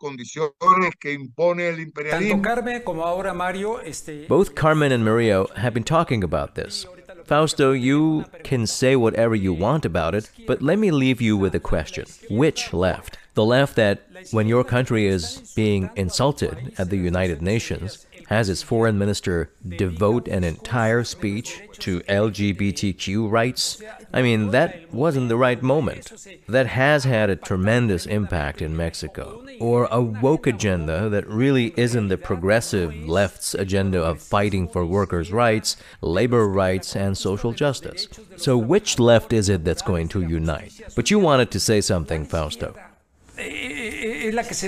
condiciones que impone el Tanto imperialismo. Carmen como ahora Mario, Both Carmen and Mario have been talking about this. Fausto, you can say whatever you want about it, but let me leave you with a question. Which left? The left that, when your country is being insulted at the United Nations, has its foreign minister devote an entire speech to LGBTQ rights? I mean, that wasn't the right moment. That has had a tremendous impact in Mexico. Or a woke agenda that really isn't the progressive left's agenda of fighting for workers' rights, labor rights, and social justice. So which left is it that's going to unite? But you wanted to say something, Fausto. es la que se